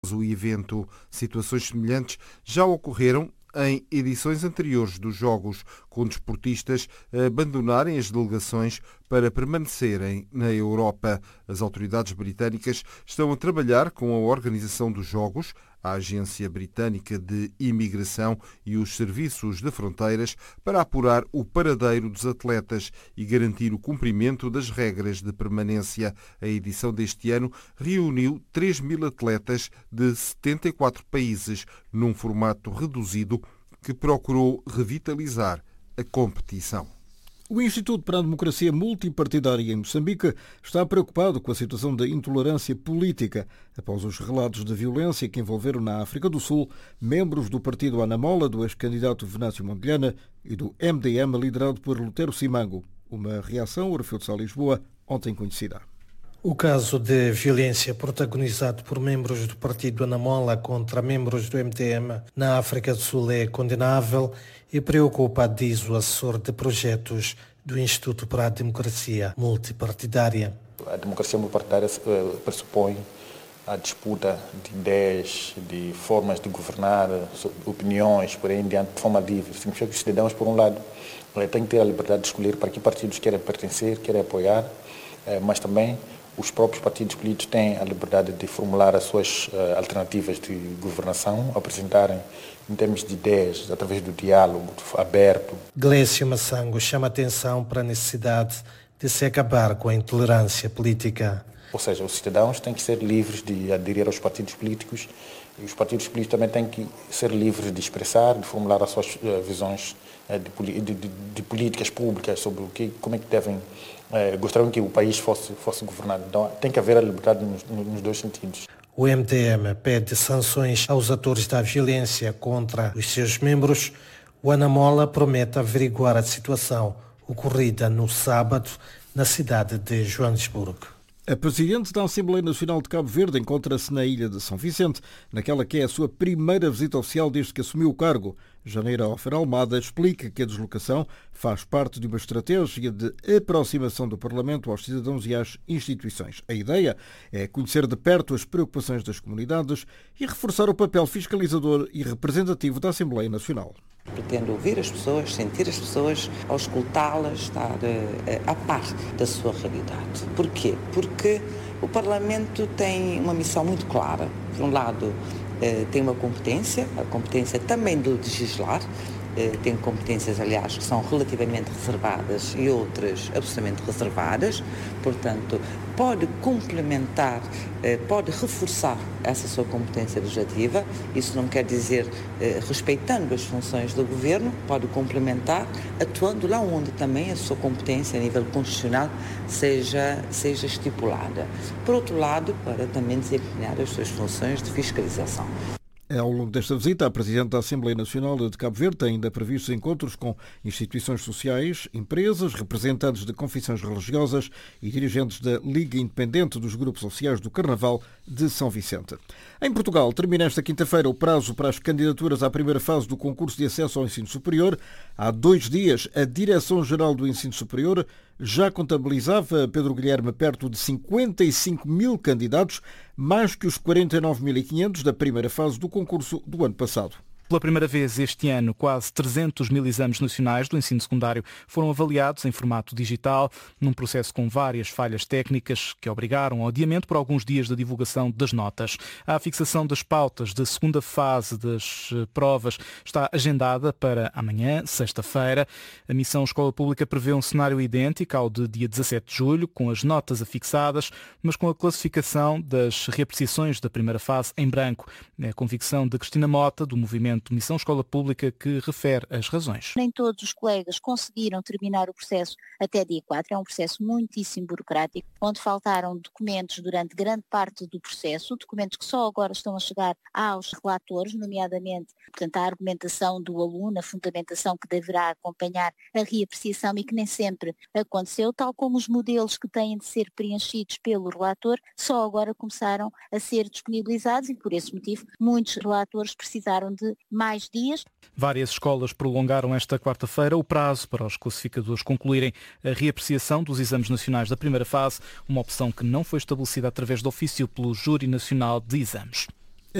o evento. Situações semelhantes já ocorreram em edições anteriores dos Jogos, com desportistas a abandonarem as delegações para permanecerem na Europa. As autoridades britânicas estão a trabalhar com a organização dos Jogos, a Agência Britânica de Imigração e os Serviços de Fronteiras para apurar o paradeiro dos atletas e garantir o cumprimento das regras de permanência. A edição deste ano reuniu 3.000 atletas de 74 países num formato reduzido que procurou revitalizar a competição. O Instituto para a Democracia Multipartidária em Moçambique está preocupado com a situação da intolerância política após os relatos de violência que envolveram na África do Sul membros do partido Anamola, do ex-candidato Venâncio Mondlane e do MDM liderado por Lutero Simango. Uma reação, Orfeu de Sá, Lisboa, ontem conhecida. O caso de violência protagonizado por membros do partido Anamola contra membros do MDM na África do Sul é condenável e preocupa, diz o assessor de projetos do Instituto para a Democracia Multipartidária. A democracia multipartidária pressupõe a disputa de ideias, de formas de governar, opiniões, por aí em diante, de forma livre. Significa que os cidadãos, por um lado, têm que ter a liberdade de escolher para que partidos querem pertencer, querem apoiar, mas também os próprios partidos políticos têm a liberdade de formular as suas alternativas de governação, apresentarem em termos de ideias, através do diálogo aberto. Glécio Massango chama atenção para a necessidade de se acabar com a intolerância política. Ou seja, os cidadãos têm que ser livres de aderir aos partidos políticos e os partidos políticos também têm que ser livres de expressar, de formular as suas visões de políticas públicas sobre como é que devem gostariam que o país fosse governado. Então tem que haver a liberdade nos dois sentidos. O MDM pede sanções aos atores da violência contra os seus membros. O Anamola promete averiguar a situação ocorrida no sábado na cidade de Joanesburgo. A Presidente da Assembleia Nacional de Cabo Verde encontra-se na ilha de São Vicente, naquela que é a sua primeira visita oficial desde que assumiu o cargo. Janeiro Alfer Almada explica que a deslocação faz parte de uma estratégia de aproximação do Parlamento aos cidadãos e às instituições. A ideia é conhecer de perto as preocupações das comunidades e reforçar o papel fiscalizador e representativo da Assembleia Nacional. Pretendo ouvir as pessoas, sentir as pessoas, auscultá-las, estar a par da sua realidade. Porquê? Porque o Parlamento tem uma missão muito clara. Por um lado, tem uma competência, a competência também de legislar, tem competências, aliás, que são relativamente reservadas e outras absolutamente reservadas, portanto, pode complementar, pode reforçar essa sua competência legislativa. Isso não quer dizer respeitando as funções do Governo, pode complementar, atuando lá onde também a sua competência a nível constitucional seja estipulada. Por outro lado, para também desempenhar as suas funções de fiscalização. Ao longo desta visita, a Presidente da Assembleia Nacional de Cabo Verde tem ainda previstos encontros com instituições sociais, empresas, representantes de confissões religiosas e dirigentes da Liga Independente dos Grupos Sociais do Carnaval de São Vicente. Em Portugal, termina esta quinta-feira o prazo para as candidaturas à primeira fase do concurso de acesso ao ensino superior. Há 2 dias, a Direção-Geral do Ensino Superior já contabilizava, Pedro Guilherme, perto de 55.000 candidatos, mais que os 49.500 da primeira fase do concurso do ano passado. Pela primeira vez este ano, quase 300.000 exames nacionais do ensino secundário foram avaliados em formato digital, num processo com várias falhas técnicas que obrigaram ao adiamento por alguns dias da divulgação das notas. A fixação das pautas da segunda fase das provas está agendada para amanhã, sexta-feira. A missão Escola Pública prevê um cenário idêntico ao de dia 17 de julho, com as notas afixadas, mas com a classificação das reapreciações da primeira fase em branco. É a convicção de Cristina Mota, do movimento Missão Escola Pública, que refere as razões. Nem todos os colegas conseguiram terminar o processo até dia 4. É um processo muitíssimo burocrático, onde faltaram documentos durante grande parte do processo, documentos que só agora estão a chegar aos relatores, nomeadamente, portanto, a argumentação do aluno, a fundamentação que deverá acompanhar a reapreciação e que nem sempre aconteceu, tal como os modelos que têm de ser preenchidos pelo relator, só agora começaram a ser disponibilizados e, por esse motivo, muitos relatores precisaram de mais dias. Várias escolas prolongaram esta quarta-feira o prazo para os classificadores concluírem a reapreciação dos exames nacionais da primeira fase, uma opção que não foi estabelecida através de ofício pelo Júri Nacional de Exames.